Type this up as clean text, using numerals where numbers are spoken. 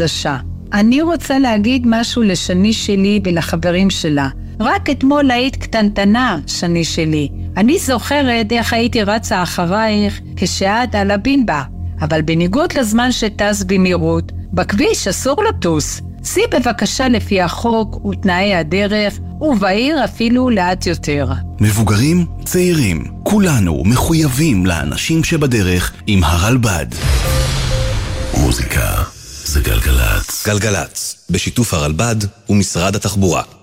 חדשה. אני רוצה להגיד משהו לשני שלי ולחברים שלה. רק אתמול היית קטנטנה, שני שלי. אני זוכרת איך הייתי רצה אחרייך כשאת על הבינבה. אבל בניגוד לזמן שטס במהירות, בכביש אסור לטוס. סי בבקשה לפי החוק ותנאי הדרך, ובעיר אפילו לאט יותר. מבוגרים, צעירים, כולנו מחויבים לאנשים שבדרך עם הרלב"ד. מוזיקה זה גלגלץ. גלגלץ, בשיתוף הרלב"ד ומשרד התחבורה.